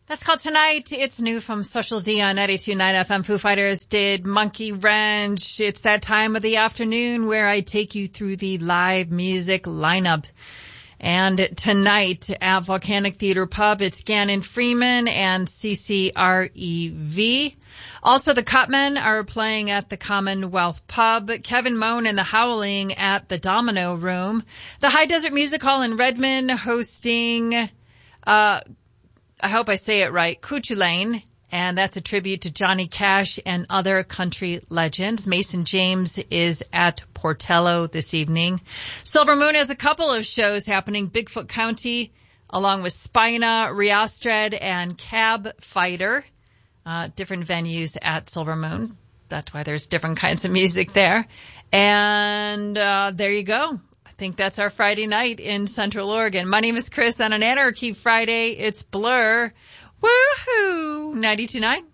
That's called Tonight. It's new from Social D on 92.9 FM. Foo Fighters did Monkey Wrench. It's that time of the afternoon where I take you through the live music lineup. And tonight at Volcanic Theater Pub, it's Gannon Freeman and CCREV. Also, the Cutmen are playing at the Commonwealth Pub. Kevin Moan and the Howling at the Domino Room. The High Desert Music Hall in Redmond hosting, I hope I say it right, Coochie Lane, and that's a tribute to Johnny Cash and other country legends. Mason James is at Portello this evening. Silver Moon has a couple of shows happening, Bigfoot County, along with Spina, Riostred, and Cab Fighter, different venues at Silver Moon. That's why there's different kinds of music there. And there you go. I think that's our Friday night in Central Oregon. My name is Chris on an Anarchy Friday. It's Blur. Woohoo! 92.9.